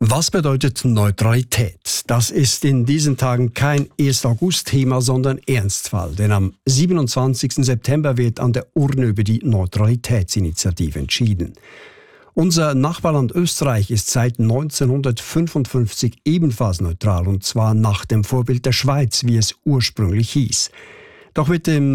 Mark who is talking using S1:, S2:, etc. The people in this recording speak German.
S1: Was bedeutet Neutralität? Das ist in diesen Tagen kein 1. August-Thema, sondern Ernstfall. Denn am 27. September wird an der Urne über die Neutralitätsinitiative entschieden. Unser Nachbarland Österreich ist seit 1955 ebenfalls neutral, und zwar nach dem Vorbild der Schweiz, wie es ursprünglich hieß. Doch mit dem